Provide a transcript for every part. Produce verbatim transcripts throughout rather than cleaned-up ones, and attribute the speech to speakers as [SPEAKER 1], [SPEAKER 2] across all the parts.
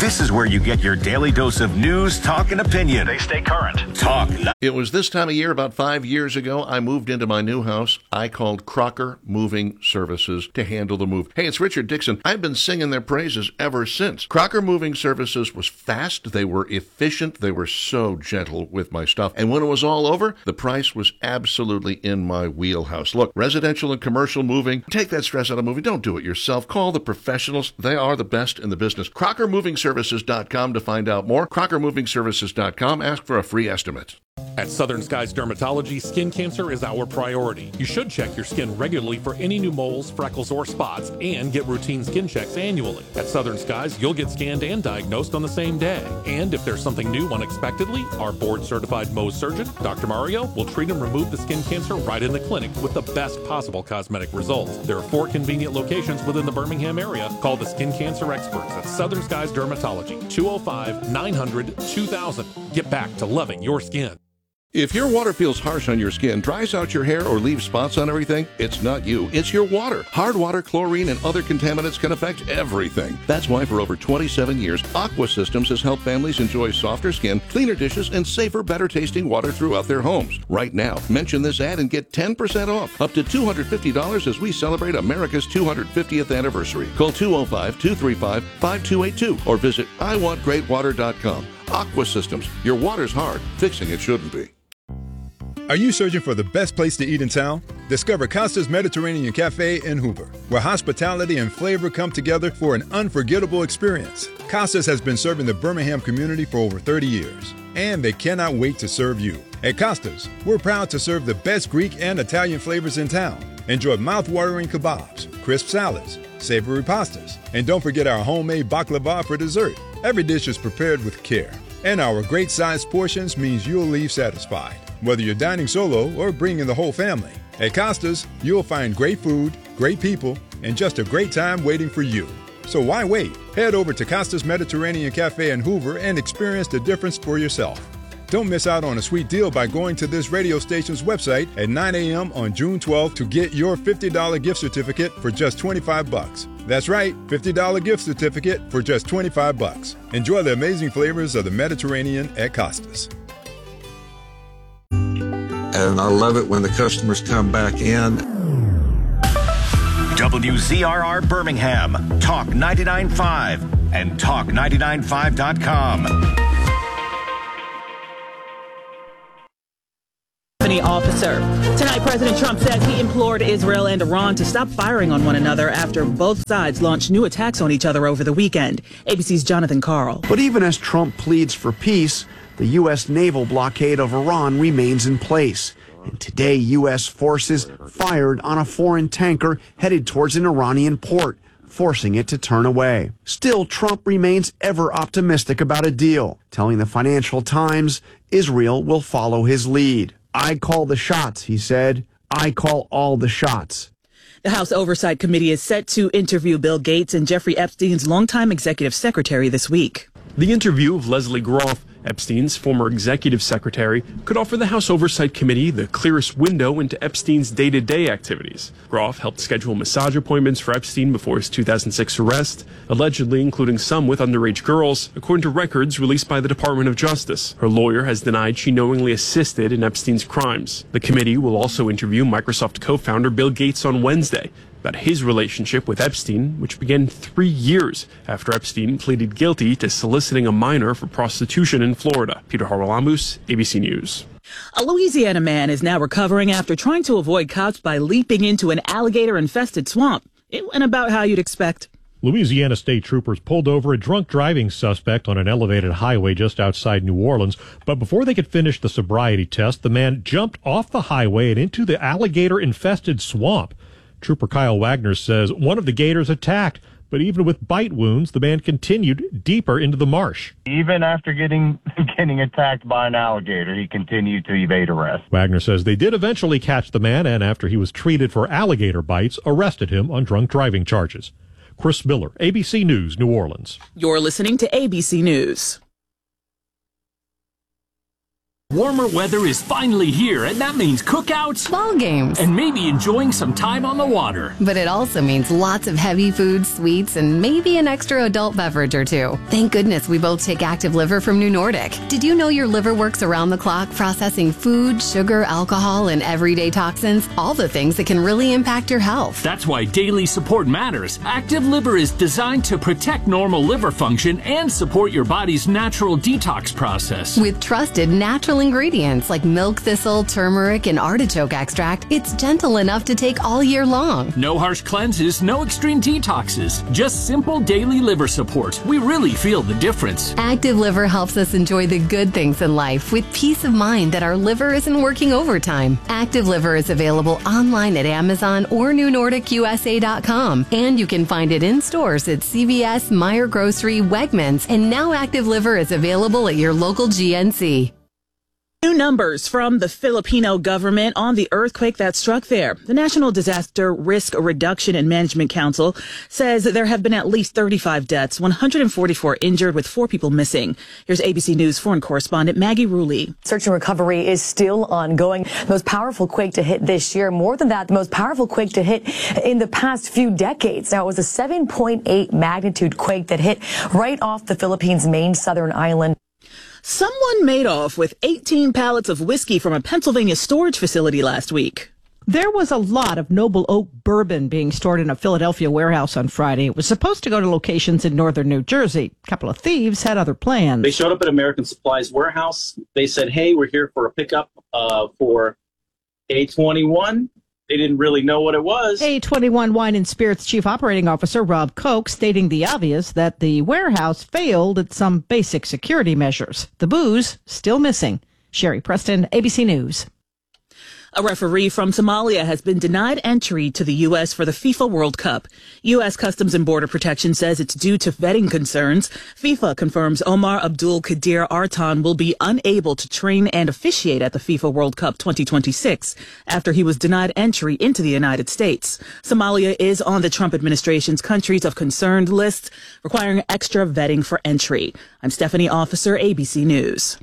[SPEAKER 1] This is where you get your daily dose of news, talk, and opinion. They stay current. Talk.
[SPEAKER 2] It was this time of year, about five years ago, I moved into my new house. I called Crocker Moving Services to handle the move. Hey, it's Richard Dixon. I've been singing their praises ever since. Crocker Moving Services was fast. They were efficient. They were so gentle with my stuff. And when it was all over, the price was absolutely in my wheelhouse. Look, residential and commercial moving, take that stress out of moving. Don't do it yourself. Call the professionals. They are the best in the business. Crocker Moving Services dot com to find out more. Crocker Moving Services dot com. Ask for a free estimate.
[SPEAKER 3] At Southern Skies Dermatology, skin cancer is our priority. You should check your skin regularly for any new moles, freckles, or spots, and get routine skin checks annually. At Southern Skies, you'll get scanned and diagnosed on the same day. And if there's something new unexpectedly, our board-certified Mohs surgeon, Doctor Mario, will treat and remove the skin cancer right in the clinic with the best possible cosmetic results. There are four convenient locations within the Birmingham area. Call the skin cancer experts at Southern Skies Dermatology, two oh five, nine hundred, two thousand. Get back to loving your skin.
[SPEAKER 2] If your water feels harsh on your skin, dries out your hair, or leaves spots on everything, it's not you, it's your water. Hard water, chlorine, and other contaminants can affect everything. That's why for over twenty-seven years, Aqua Systems has helped families enjoy softer skin, cleaner dishes, and safer, better-tasting water throughout their homes. Right now, mention this ad and get ten percent off, up to two hundred fifty dollars as we celebrate America's two hundred fiftieth anniversary. Call two oh five, two three five, five two eight two or visit i want great water dot com. Aqua Systems. Your water's hard. Fixing it shouldn't be.
[SPEAKER 4] Are you searching for the best place to eat in town? Discover Costa's Mediterranean Cafe in Hoover, where hospitality and flavor come together for an unforgettable experience. Costa's has been serving the Birmingham community for over thirty years, and they cannot wait to serve you. At Costa's, we're proud to serve the best Greek and Italian flavors in town. Enjoy mouth-watering kebabs, crisp salads, savory pastas, and don't forget our homemade baklava for dessert. Every dish is prepared with care, and our great-sized portions means you'll leave satisfied, whether you're dining solo or bringing the whole family. At Costa's, you'll find great food, great people, and just a great time waiting for you. So why wait? Head over to Costa's Mediterranean Cafe in Hoover and experience the difference for yourself. Don't miss out on a sweet deal by going to this radio station's website at nine a.m. on June twelfth to get your fifty dollars gift certificate for just twenty-five bucks. That's right, fifty dollars gift certificate for just twenty-five bucks. Enjoy the amazing flavors of the Mediterranean at Costa's.
[SPEAKER 5] And I love it when the customers come back in.
[SPEAKER 1] W Z R R Birmingham, Talk ninety-nine point five and talk ninety-nine five dot com.
[SPEAKER 6] Officer. Tonight, President Trump says he implored Israel and Iran to stop firing on one another after both sides launched new attacks on each other over the weekend. A B C's Jonathan Karl.
[SPEAKER 7] But even as Trump pleads for peace, the U S naval blockade of Iran remains in place. And today, U S forces fired on a foreign tanker headed towards an Iranian port, forcing it to turn away. Still, Trump remains ever optimistic about a deal, telling the Financial Times Israel will follow his lead. I call the shots, he said. I call all the shots.
[SPEAKER 6] The House Oversight Committee is set to interview Bill Gates and Jeffrey Epstein's longtime executive secretary this week.
[SPEAKER 8] The interview of Leslie Groff, Epstein's former executive secretary, could offer the House Oversight Committee the clearest window into Epstein's day-to-day activities. Groff helped schedule massage appointments for Epstein before his two thousand six arrest, allegedly including some with underage girls, according to records released by the Department of Justice. Her lawyer has denied she knowingly assisted in Epstein's crimes. The committee will also interview Microsoft co-founder Bill Gates on Wednesday about his relationship with Epstein, which began three years after Epstein pleaded guilty to soliciting a minor for prostitution in Florida. Peter Harwell-Amos, A B C News.
[SPEAKER 6] A Louisiana man is now recovering after trying to avoid cops by leaping into an alligator-infested swamp. It went about how you'd expect.
[SPEAKER 9] Louisiana state troopers pulled over a drunk driving suspect on an elevated highway just outside New Orleans. But before they could finish the sobriety test, the man jumped off the highway and into the alligator-infested swamp. Trooper Kyle Wagner says one of the gators attacked, but even with bite wounds, the man continued deeper into the marsh.
[SPEAKER 10] Even after getting getting attacked by an alligator, he continued to evade arrest.
[SPEAKER 9] Wagner says they did eventually catch the man, and after he was treated for alligator bites, arrested him on drunk driving charges. Chris Miller, A B C News, New Orleans.
[SPEAKER 6] You're listening to A B C News.
[SPEAKER 11] Warmer weather is finally here, and that means cookouts,
[SPEAKER 12] ball games,
[SPEAKER 11] and maybe enjoying some time on the water.
[SPEAKER 12] But it also means lots of heavy food, sweets, and maybe an extra adult beverage or two. Thank goodness we both take Active Liver from New Nordic. Did you know your liver works around the clock processing food, sugar, alcohol, and everyday toxins? All the things that can really impact your health.
[SPEAKER 11] That's why daily support matters. Active Liver is designed to protect normal liver function and support your body's natural detox process.
[SPEAKER 12] With trusted natural ingredients like milk thistle, turmeric, and artichoke extract, it's gentle enough to take all year long.
[SPEAKER 11] No harsh cleanses, no extreme detoxes, just simple daily liver support. We really feel the difference.
[SPEAKER 12] Active Liver helps us enjoy the good things in life with peace of mind that our liver isn't working overtime. Active Liver is available online at Amazon or new nordic u s a dot com, and you can find it in stores at C V S, Meijer Grocery, Wegmans, and now Active Liver is available at your local G N C.
[SPEAKER 6] New numbers from the Filipino government on the earthquake that struck there. The National Disaster Risk Reduction and Management Council says that there have been at least thirty-five deaths, one hundred forty-four injured, with four people missing. Here's A B C News foreign correspondent Maggie Rulli.
[SPEAKER 13] Search and recovery is still ongoing. The most powerful quake to hit this year. More than that, the most powerful quake to hit in the past few decades. Now, it was a seven point eight magnitude quake that hit right off the Philippines' main southern island.
[SPEAKER 6] Someone made off with eighteen pallets of whiskey from a Pennsylvania storage facility last week.
[SPEAKER 14] There was a lot of Noble Oak bourbon being stored in a Philadelphia warehouse on Friday. It was supposed to go to locations in northern New Jersey. A couple of thieves had other plans.
[SPEAKER 15] They showed up at American Supply's warehouse. They said, hey, we're here for a pickup uh, for A twenty-one. They didn't really know what it was.
[SPEAKER 14] A twenty-one Wine and Spirits Chief Operating Officer Rob Koch stating the obvious, that the warehouse failed at some basic security measures. The booze still missing. Sherry Preston, A B C News.
[SPEAKER 6] A referee from Somalia has been denied entry to the U S for the FIFA World Cup. U S Customs and Border Protection says it's due to vetting concerns. FIFA confirms Omar Abdul Kadir Artan will be unable to train and officiate at the FIFA World Cup twenty twenty-six after he was denied entry into the United States. Somalia is on the Trump administration's countries of concerned list, requiring extra vetting for entry. I'm Stephanie Officer, A B C News.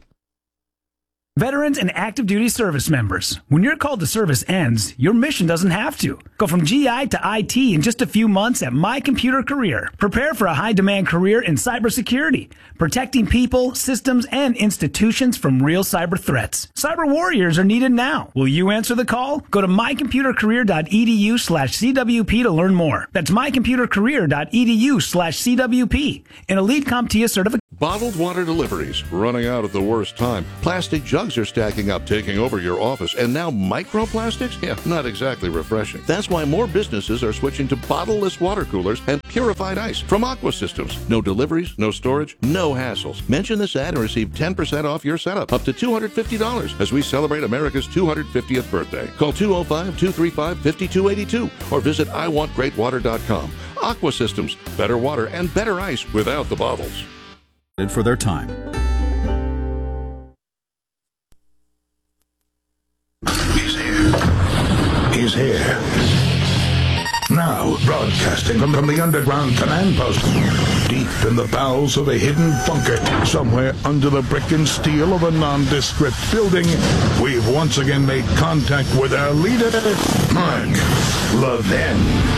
[SPEAKER 16] Veterans and active duty service members, when your call to service ends, your mission doesn't have to. Go from G I to I T in just a few months at My Computer Career. Prepare for a high-demand career in cybersecurity, protecting people, systems, and institutions from real cyber threats. Cyber warriors are needed now. Will you answer the call? Go to mycomputercareer.edu slash CWP to learn more. That's mycomputercareer.edu slash CWP. An Elite CompTIA certificate.
[SPEAKER 2] Bottled water deliveries running out at the worst time. Plastic jugs are stacking up, taking over your office. And now microplastics? Yeah, not exactly refreshing. That's why more businesses are switching to bottleless water coolers and purified ice from Aqua Systems. No deliveries, no storage, no hassles. Mention this ad and receive ten percent off your setup, up to two hundred fifty dollars, as we celebrate America's two hundred fiftieth birthday. Call two oh five, two three five, five two eight two or visit I want great water dot com. Aqua Systems, better water and better ice without the bottles.
[SPEAKER 17] For their time.
[SPEAKER 18] He's here. He's here. Now, broadcasting from, from the underground command post, deep in the bowels of a hidden bunker, somewhere under the brick and steel of a nondescript building, we've once again made contact with our leader, Mark Levin.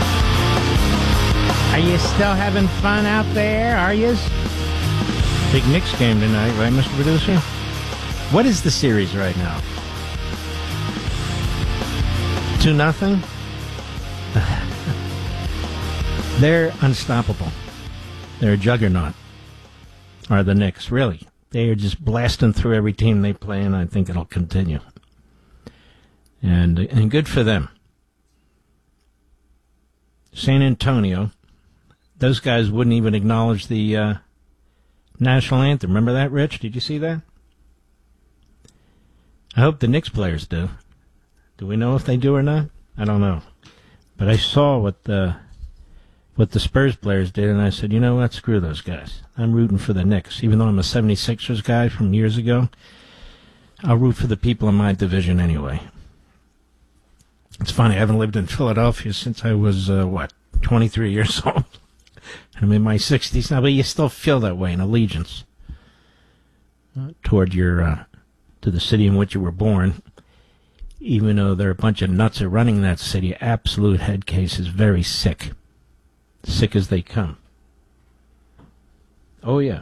[SPEAKER 19] Are you still having fun out there, are you? Big Knicks game tonight, right, Mister Producer? What is the series right now? Two nothing? They're unstoppable. They're a juggernaut. Are the Knicks, really? They are just blasting through every team they play, and I think it'll continue. And, and good for them. San Antonio, those guys wouldn't even acknowledge the uh, national anthem. Remember that, Rich? Did you see that? I hope the Knicks players do. Do we know if they do or not? I don't know. But I saw what the what the Spurs players did, and I said, you know what? Screw those guys. I'm rooting for the Knicks. Even though I'm a seventy-sixers guy from years ago, I'll root for the people in my division anyway. It's funny. I haven't lived in Philadelphia since I was, uh, what, twenty-three years old. I'm in my sixties now, but you still feel that way, an allegiance uh, toward your uh, to the city in which you were born, even though there are a bunch of nuts are running that city. Absolute head case is very sick. Sick as they come. Oh, yeah.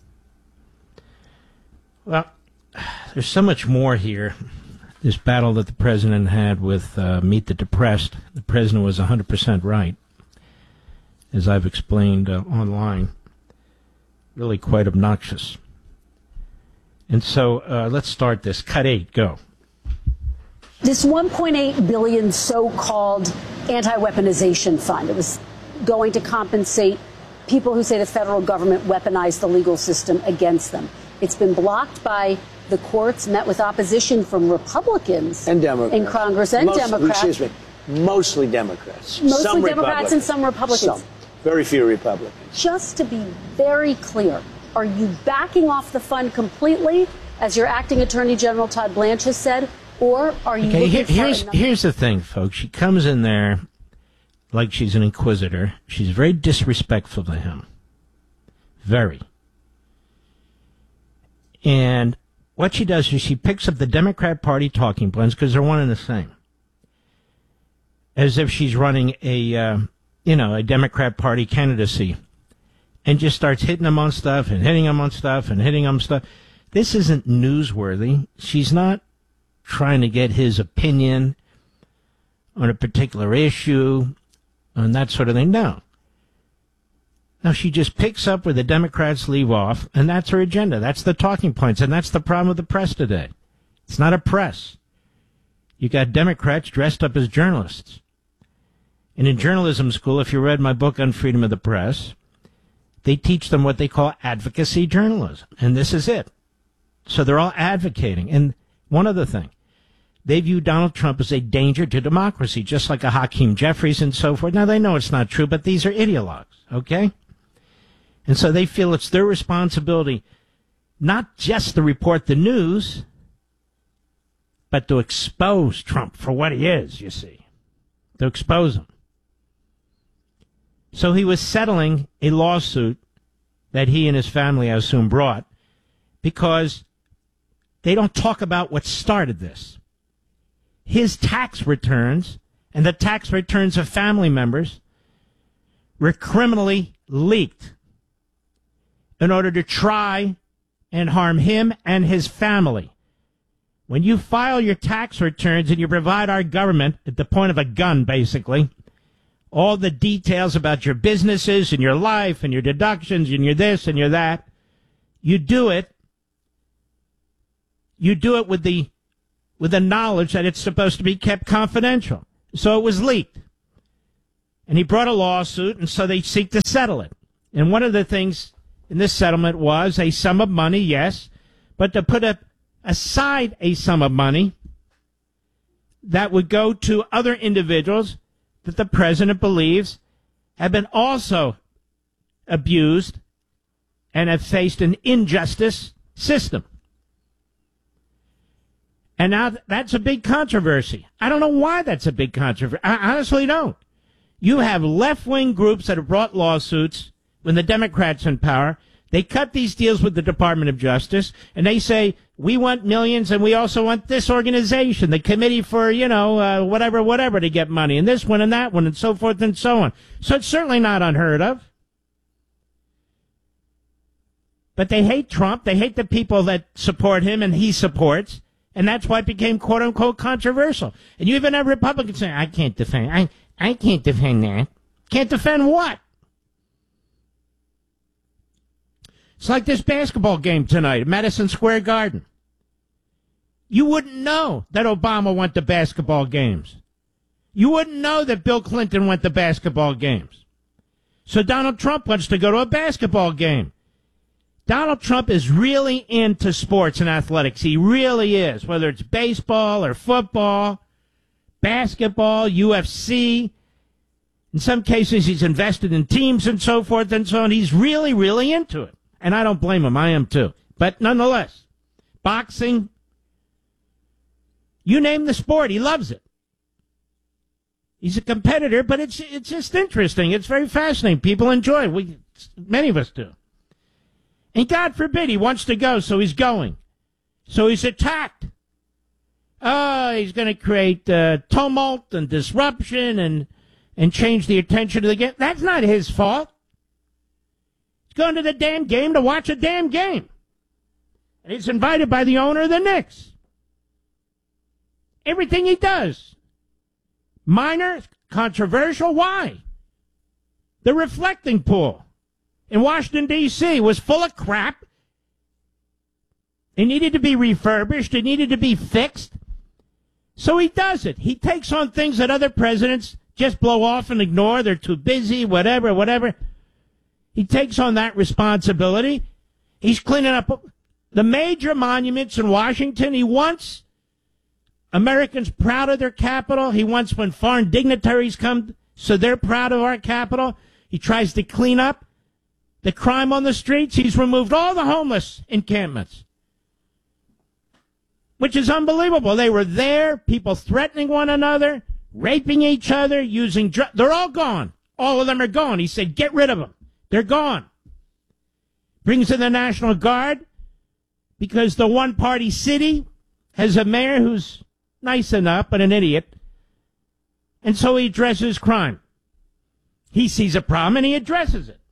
[SPEAKER 19] Well, there's so much more here. This battle that the president had with uh, Meet the Depressed, the president was one hundred percent right, as I've explained uh, online. Really quite obnoxious. And so uh, let's start this. Cut eight, go.
[SPEAKER 17] This one point eight billion dollars so-called anti-weaponization fund, it was going to compensate people who say the federal government weaponized the legal system against them. It's been blocked by the courts, met with opposition from Republicans
[SPEAKER 20] and Democrats
[SPEAKER 17] in Congress and
[SPEAKER 20] Most,
[SPEAKER 17] Democrats.
[SPEAKER 20] Excuse me, mostly Democrats.
[SPEAKER 17] Mostly
[SPEAKER 20] some
[SPEAKER 17] Democrats and some Republicans.
[SPEAKER 20] Some. Very few Republicans.
[SPEAKER 17] Just to be very clear, are you backing off the fund completely, as your acting Attorney General Todd Blanche has said, or are you
[SPEAKER 19] okay,
[SPEAKER 17] looking
[SPEAKER 19] here,
[SPEAKER 17] for
[SPEAKER 19] here's,
[SPEAKER 17] another?
[SPEAKER 19] here's the thing, folks. She comes in there like she's an inquisitor. She's very disrespectful to him. Very. And what she does is she picks up the Democrat Party talking points, because they're one and the same, as if she's running a, uh, you know, a Democrat Party candidacy, and just starts hitting them on stuff and hitting them on stuff and hitting them stuff. This isn't newsworthy. She's not trying to get his opinion on a particular issue, on that sort of thing. No. No, she just picks up where the Democrats leave off, and that's her agenda. That's the talking points, and that's the problem with the press today. It's not a press. You got Democrats dressed up as journalists. And in journalism school, if you read my book on freedom of the press, they teach them what they call advocacy journalism, and this is it. So they're all advocating. And one other thing, they view Donald Trump as a danger to democracy, just like a Hakeem Jeffries and so forth. Now, they know it's not true, but these are ideologues, okay? And so they feel it's their responsibility not just to report the news, but to expose Trump for what he is, you see. To expose him. So he was settling a lawsuit that he and his family, I assume, brought, because they don't talk about what started this. His tax returns and the tax returns of family members were criminally leaked in order to try and harm him and his family. When you file your tax returns and you provide our government, at the point of a gun, basically, all the details about your businesses and your life and your deductions and your this and your that, you do it, you do it with the with the knowledge that it's supposed to be kept confidential. So it was leaked. And he brought a lawsuit, and so they seek to settle it. And one of the things in this settlement was a sum of money, yes, but to put a, aside a sum of money that would go to other individuals that the president believes have been also abused and have faced an injustice system. And now that's a big controversy. I don't know why that's a big controversy. I honestly don't. You have left-wing groups that have brought lawsuits when the Democrats in power. They cut these deals with the Department of Justice, and they say, we want millions, and we also want this organization, the Committee for, you know, uh, whatever, whatever, to get money, and this one and that one, and so forth and so on. So it's certainly not unheard of. But they hate Trump. They hate the people that support him and he supports. And that's why it became quote-unquote controversial. And you even have Republicans saying, I can't defend, I, I can't defend that. Can't defend what? It's like this basketball game tonight at Madison Square Garden. You wouldn't know that Obama went to basketball games. You wouldn't know that Bill Clinton went to basketball games. So Donald Trump wants to go to a basketball game. Donald Trump is really into sports and athletics. He really is, whether it's baseball or football, basketball, U F C. In some cases, he's invested in teams and so forth and so on. He's really, really into it. And I don't blame him. I am too. But nonetheless, boxing, you name the sport, he loves it. He's a competitor, but it's it's just interesting. It's very fascinating. People enjoy it. We, many of us do. And God forbid he wants to go, so he's going. So he's attacked. Oh, he's going to create uh, tumult and disruption and and change the attention of the game. That's not his fault. He's going to the damn game to watch a damn game. And he's invited by the owner of the Knicks. Everything he does. Minor, controversial, why? The reflecting pool in Washington, D C was full of crap. It needed to be refurbished. It needed to be fixed. So he does it. He takes on things that other presidents just blow off and ignore. They're too busy, whatever, whatever. He takes on that responsibility. He's cleaning up the major monuments in Washington. He wants Americans proud of their capital. He wants when foreign dignitaries come, so they're proud of our capital. He tries to clean up the crime on the streets. He's removed all the homeless encampments, which is unbelievable. They were there, people threatening one another, raping each other, using drugs. They're all gone. All of them are gone. He said, get rid of them. They're gone. Brings in the National Guard because the one-party city has a mayor who's nice enough, but an idiot. And so he addresses crime. He sees a problem and he addresses it.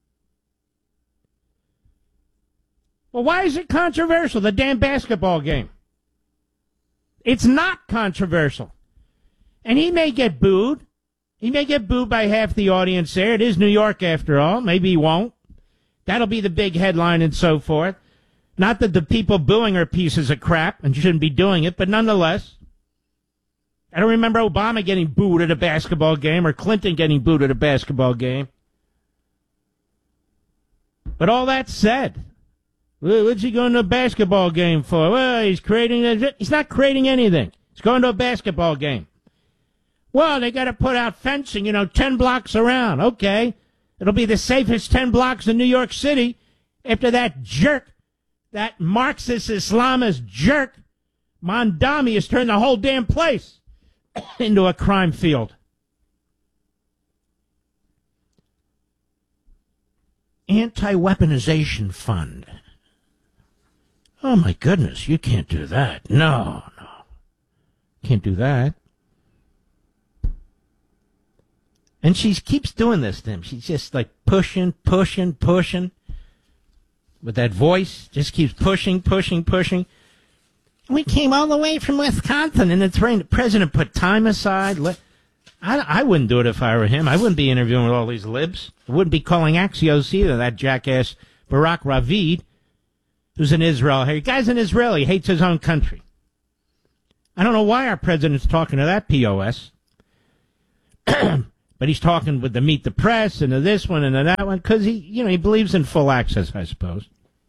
[SPEAKER 19] Well, why is it controversial, the damn basketball game? It's not controversial. And he may get booed. He may get booed by half the audience there. It is New York after all. Maybe he won't. That'll be the big headline and so forth. Not that the people booing are pieces of crap and shouldn't be doing it, but nonetheless. I don't remember Obama getting booed at a basketball game or Clinton getting booed at a basketball game. But all that said, what's he going to a basketball game for? Well, he's creating, he's not creating anything. He's going to a basketball game. Well, they got to put out fencing, you know, ten blocks around. Okay. It'll be the safest ten blocks in New York City after that jerk, that Marxist Islamist jerk, Mondami, has turned the whole damn place into a crime field. Anti-weaponization fund. Oh, my goodness, you can't do that. No, no. Can't do that. And she keeps doing this to him. She's just like pushing, pushing, pushing. With that voice, just keeps pushing, pushing, pushing. We came all the way from Wisconsin, and it's rain. The president put time aside. Let, I, I wouldn't do it if I were him. I wouldn't be interviewing with all these libs. I wouldn't be calling Axios either, that jackass Barak Ravid, who's in Israel. Hey, guy's an Israeli. He hates his own country. I don't know why our president's talking to that P O S. But he's talking with the Meet the Press and to this one and to that one because he, you know, he believes in full access, I suppose.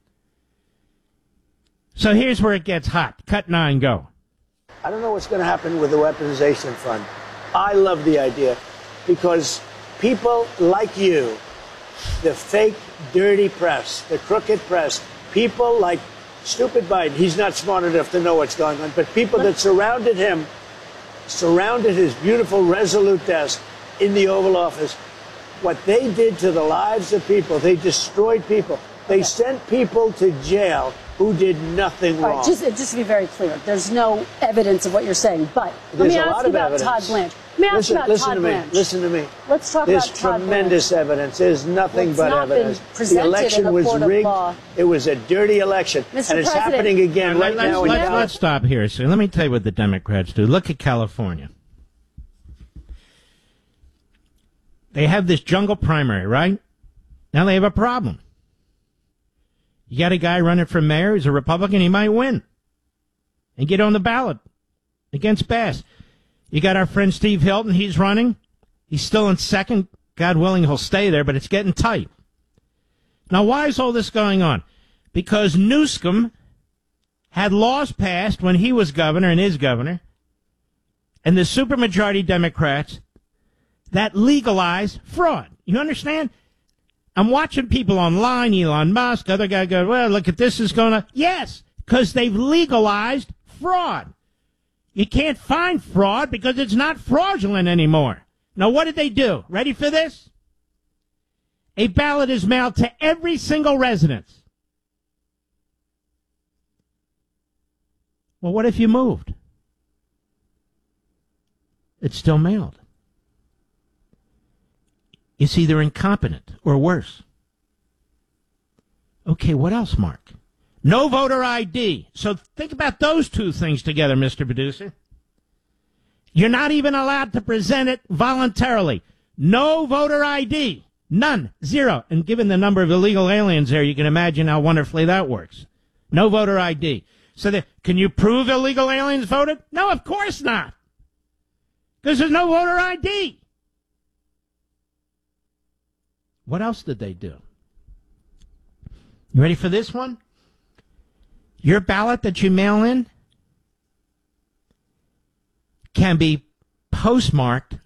[SPEAKER 19] So here's where it gets hot. Cut nine, go.
[SPEAKER 20] I don't know what's going to happen with the weaponization fund. I love the idea because people like you, the fake, dirty press, the crooked press, people like stupid Biden, he's not smart enough to know what's going on, but people that surrounded him, surrounded his beautiful, resolute desk in the Oval Office, what they did to the lives of people, they destroyed people. They sent people to jail who did nothing
[SPEAKER 17] All
[SPEAKER 20] wrong.
[SPEAKER 17] right, just, just to be very clear, there's no evidence of what you're saying, but
[SPEAKER 20] There's
[SPEAKER 17] let me
[SPEAKER 20] a
[SPEAKER 17] ask
[SPEAKER 20] lot
[SPEAKER 17] you
[SPEAKER 20] of
[SPEAKER 17] about
[SPEAKER 20] evidence.
[SPEAKER 17] Todd Blanche. Let me ask
[SPEAKER 20] listen,
[SPEAKER 17] you about
[SPEAKER 20] listen
[SPEAKER 17] Todd
[SPEAKER 20] to me.
[SPEAKER 17] Blanche.
[SPEAKER 20] Listen to me.
[SPEAKER 17] Let's talk
[SPEAKER 20] There's
[SPEAKER 17] about Todd
[SPEAKER 20] tremendous
[SPEAKER 17] Blanche.
[SPEAKER 20] evidence. There's nothing
[SPEAKER 17] It's
[SPEAKER 20] but
[SPEAKER 17] not been
[SPEAKER 20] evidence. The
[SPEAKER 17] presented
[SPEAKER 20] election
[SPEAKER 17] in a
[SPEAKER 20] was
[SPEAKER 17] court of
[SPEAKER 20] rigged.
[SPEAKER 17] law.
[SPEAKER 20] It was a dirty election.
[SPEAKER 17] Mister
[SPEAKER 20] And it's
[SPEAKER 17] President,
[SPEAKER 20] happening again right
[SPEAKER 19] let's,
[SPEAKER 20] now in
[SPEAKER 19] let's,
[SPEAKER 20] Dallas.
[SPEAKER 19] let's stop here. So let me tell you what the Democrats do. Look at California. They have this jungle primary, right? Now they have a problem. You got a guy running for mayor, he's a Republican, he might win and get on the ballot against Bass. You got our friend Steve Hilton, he's running. He's still in second. God willing, he'll stay there, but it's getting tight. Now, why is all this going on? Because Newsom had laws passed when he was governor and is governor, and the supermajority Democrats that legalize fraud. You understand? I'm watching people online, Elon Musk, other guy go, well, look at this is going to... Yes, because they've legalized fraud. You can't find fraud because it's not fraudulent anymore. Now, what did they do? Ready for this? A ballot is mailed to every single residence. Well, what if you moved? It's still mailed. It's either incompetent or worse. Okay, what else, Mark? No voter I D. So think about those two things together, Mister Producer. You're not even allowed to present it voluntarily. No voter I D. None. Zero. And given the number of illegal aliens there, you can imagine how wonderfully that works. No voter I D. So that, can you prove illegal aliens voted? No, of course not. Because there's no voter I D. What else did they do? You ready for this one? Your ballot that you mail in can be postmarked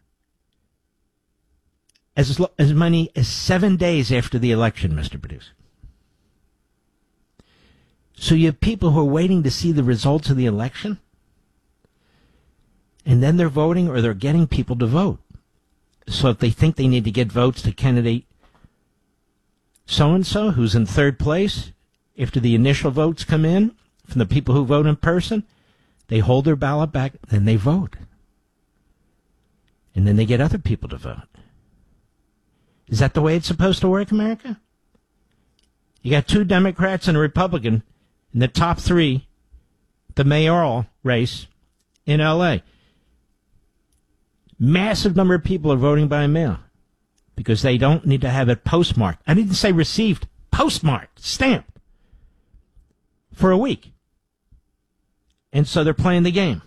[SPEAKER 19] as as many as seven days after the election, Mister Producer. So you have people who are waiting to see the results of the election, and then they're voting or they're getting people to vote. So if they think they need to get votes to candidate so-and-so who's in third place, after the initial votes come in from the people who vote in person, they hold their ballot back, then they vote. And then they get other people to vote. Is that the way it's supposed to work, America? You got two Democrats and a Republican in the top three, the mayoral race in L A. Massive number of people are voting by mail because they don't need to have it postmarked. I didn't say received, postmarked, stamped for a week. And so they're playing the game.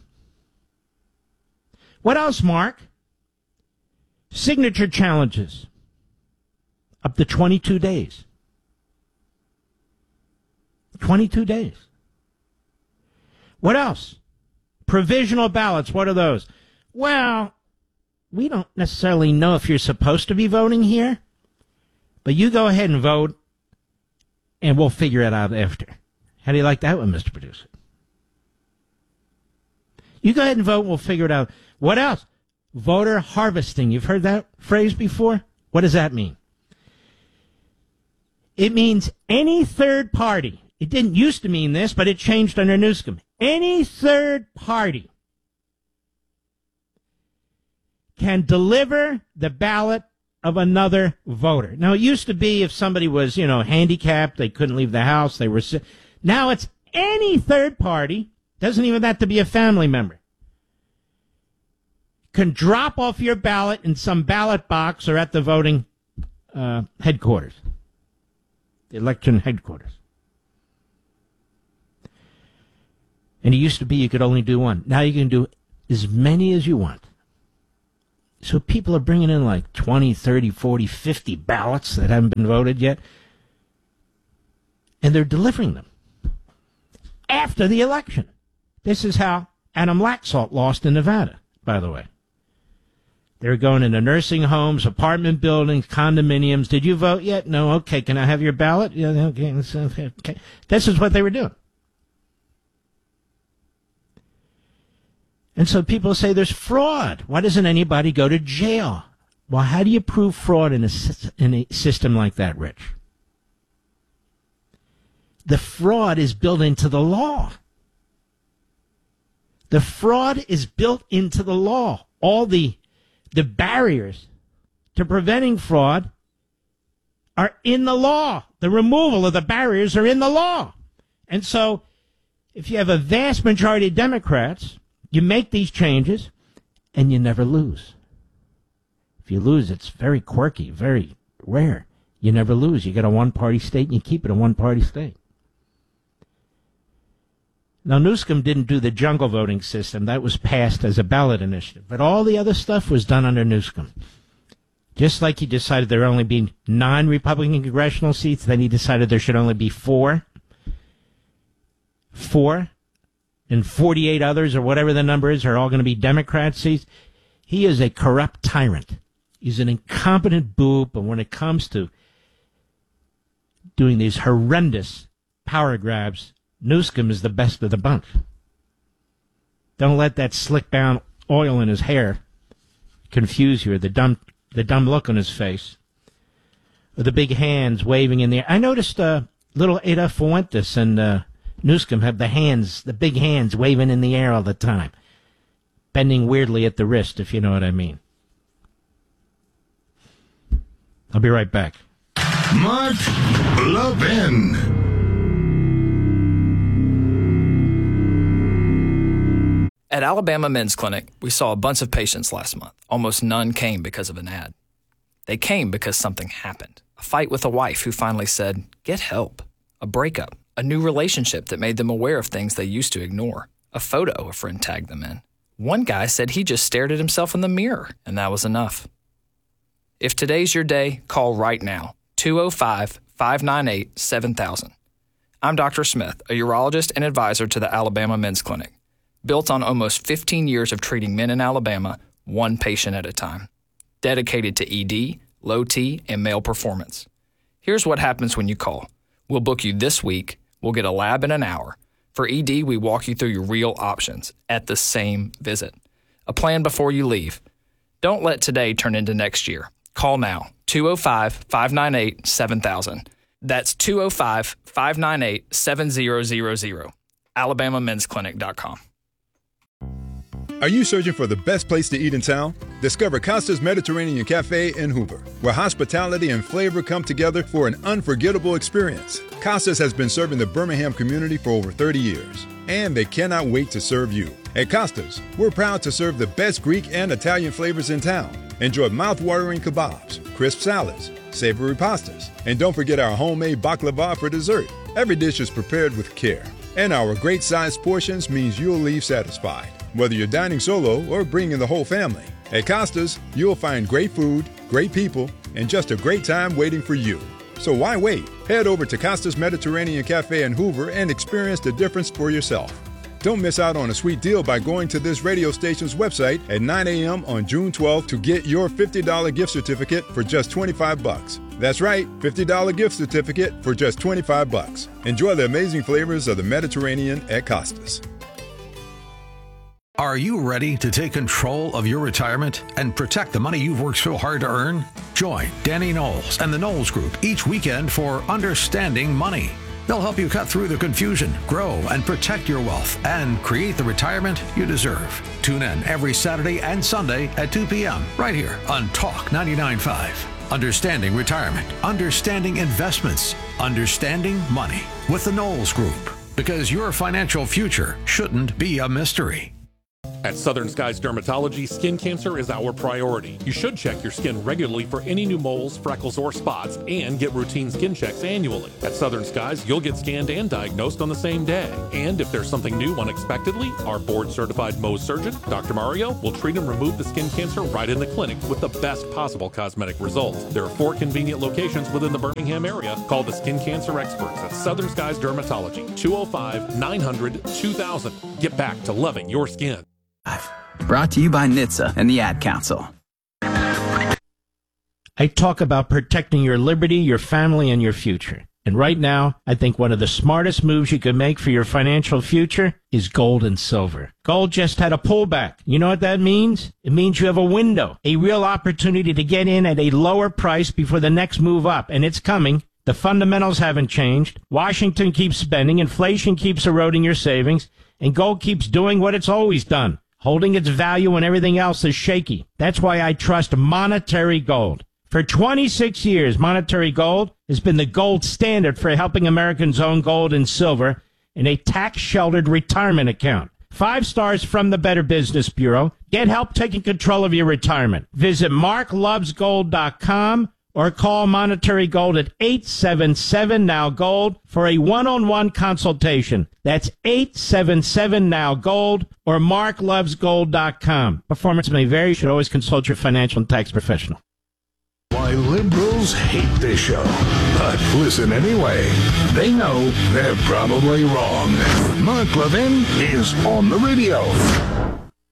[SPEAKER 19] What else, Mark? Signature challenges. Up to twenty-two days. twenty-two days. What else? Provisional ballots. What are those? Well, we don't necessarily know if you're supposed to be voting here, but you go ahead and vote, and we'll figure it out after. How do you like that one, Mister Producer? You go ahead and vote, and we'll figure it out. What else? Voter harvesting. You've heard that phrase before? What does that mean? It means any third party. It didn't used to mean this, but it changed under Newsom. Any third party can deliver the ballot of another voter. Now, it used to be if somebody was, you know, handicapped, they couldn't leave the house, they were sick. Now it's any third party, doesn't even have to be a family member, can drop off your ballot in some ballot box or at the voting uh, headquarters, the election headquarters. And it used to be you could only do one. Now you can do as many as you want. So people are bringing in like twenty, thirty, forty, fifty ballots that haven't been voted yet. And they're delivering them after the election. This is how Adam Laxalt lost in Nevada, by the way. They're going into nursing homes, apartment buildings, condominiums. Did you vote yet? No. Okay. Can I have your ballot? Yeah. Okay. Okay. This is what they were doing. And so people say there's fraud. Why doesn't anybody go to jail? Well, how do you prove fraud in a, in a system like that, Rich? The fraud is built into the law. The fraud is built into the law. All the the barriers to preventing fraud are in the law. The removal of the barriers are in the law. And so if you have a vast majority of Democrats, you make these changes and you never lose. If you lose, it's very quirky, very rare. You never lose. You get a one-party state and you keep it a one-party state. Now, Newsom didn't do the jungle voting system. That was passed as a ballot initiative. But all the other stuff was done under Newsom. Just like he decided there would only be nine Republican congressional seats, then he decided there should only be four. Four. And forty-eight others, or whatever the number is, are all going to be Democrat seats. He is a corrupt tyrant. He's an incompetent boob. But when it comes to doing these horrendous power grabs, Newsom is the best of the bunch. Don't let that slick down oil in his hair confuse you, or the dumb, the dumb look on his face, or the big hands waving in the air. I noticed uh, little Ada Fuentes and uh, Newsom have the hands, the big hands waving in the air all the time, bending weirdly at the wrist, if you know what I mean. I'll be right back.
[SPEAKER 18] Mark Levin.
[SPEAKER 21] At Alabama Men's Clinic, we saw a bunch of patients last month. Almost none came because of an ad. They came because something happened. A fight with a wife who finally said, get help. A breakup. A new relationship that made them aware of things they used to ignore. A photo a friend tagged them in. One guy said he just stared at himself in the mirror, and that was enough. If today's your day, call right now. two oh five, five nine eight, seven thousand. I'm Doctor Smith, a urologist and advisor to the Alabama Men's Clinic. Built on almost fifteen years of treating men in Alabama, one patient at a time. Dedicated to E D, low T, and male performance. Here's what happens when you call. We'll book you this week. We'll get a lab in an hour. For E D, we walk you through your real options at the same visit. A plan before you leave. Don't let today turn into next year. Call now, two oh five, five nine eight, seven thousand. That's two oh five, five nine eight, seven thousand. alabama men's clinic dot com.
[SPEAKER 4] Are you searching for the best place to eat in town? Discover Costa's Mediterranean Cafe in Hoover, where hospitality and flavor come together for an unforgettable experience. Costa's has been serving the Birmingham community for over thirty years, and they cannot wait to serve you. At Costa's, we're proud to serve the best Greek and Italian flavors in town. Enjoy mouth-watering kebabs, crisp salads, savory pastas, and don't forget our homemade baklava for dessert. Every dish is prepared with care, and our great-sized portions means you'll leave satisfied. Whether you're dining solo or bringing the whole family, at Costa's, you'll find great food, great people, and just a great time waiting for you. So why wait? Head over to Costa's Mediterranean Cafe in Hoover and experience the difference for yourself. Don't miss out on a sweet deal by going to this radio station's website at nine a.m. on June twelfth to get your fifty dollars gift certificate for just twenty-five bucks. That's right, fifty dollars gift certificate for just twenty-five bucks. Enjoy the amazing flavors of the Mediterranean at Costa's.
[SPEAKER 22] Are you ready to take control of your retirement and protect the money you've worked so hard to earn? Join Danny Knowles and the Knowles Group each weekend for Understanding Money. They'll help you cut through the confusion, grow and protect your wealth, and create the retirement you deserve. Tune in every Saturday and Sunday at two p.m. right here on Talk ninety-nine point five. Understanding Retirement, Understanding Investments, Understanding Money with the Knowles Group. Because your financial future shouldn't be a mystery.
[SPEAKER 3] At Southern Skies Dermatology, skin cancer is our priority. You should check your skin regularly for any new moles, freckles, or spots, and get routine skin checks annually. At Southern Skies, you'll get scanned and diagnosed on the same day. And if there's something new unexpectedly, our board-certified Mohs surgeon, Doctor Mario, will treat and remove the skin cancer right in the clinic with the best possible cosmetic results. There are four convenient locations within the Birmingham area. Call the skin cancer experts at Southern Skies Dermatology, two oh five, nine hundred, two thousand. Get back to loving your skin.
[SPEAKER 23] Brought to you by N H T S A and the Ad Council.
[SPEAKER 19] I talk about protecting your liberty, your family, and your future. And right now, I think one of the smartest moves you could make for your financial future is gold and silver. Gold just had a pullback. You know what that means? It means you have a window, a real opportunity to get in at a lower price before the next move up, and it's coming. The fundamentals haven't changed. Washington keeps spending, inflation keeps eroding your savings, and gold keeps doing what it's always done, holding its value when everything else is shaky. That's why I trust Monetary Gold. For twenty-six years, Monetary Gold has been the gold standard for helping Americans own gold and silver in a tax-sheltered retirement account. Five stars from the Better Business Bureau. Get help taking control of your retirement. Visit mark loves gold dot com or call Monetary Gold at eight seven seven now gold for a one-on-one consultation. That's eight seven seven now gold or mark loves gold dot com. Performance may vary. You should always consult your financial and tax professional.
[SPEAKER 18] Why liberals hate this show, but listen anyway. They know they're probably wrong. Mark Levin is on the radio.